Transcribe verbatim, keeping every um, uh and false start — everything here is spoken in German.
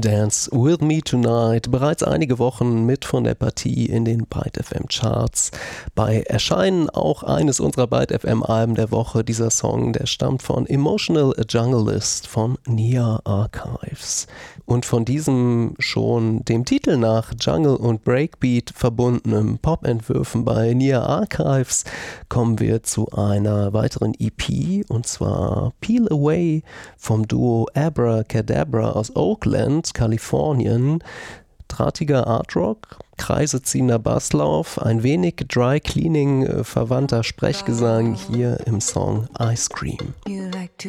Dance With Me Tonight, bereits einige Wochen mit von der Partie in den Byte F M Charts. Bei Erscheinen auch eines unserer Byte F M Alben der Woche. Dieser Song, der stammt von Emotional Junglist von Nia Archives. Und von diesem schon dem Titel nach Jungle und Breakbeat verbundenen Pop-Entwürfen bei Nia Archives kommen wir zu einer weiteren E P, und zwar Peel Away vom Duo Abracadabra aus Oakland, Kalifornien. Drahtiger Artrock, kreiseziehender Basslauf, ein wenig Dry Cleaning äh, verwandter Sprechgesang hier im Song Ice Cream.